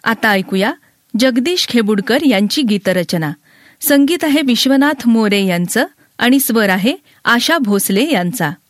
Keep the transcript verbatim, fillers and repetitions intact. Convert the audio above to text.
आता ऐकूया जगदीश खेबुडकर यांची गीतरचना. संगीत आहे विश्वनाथ मोरे यांचं आणि स्वर आहे आशा भोसले यांचा.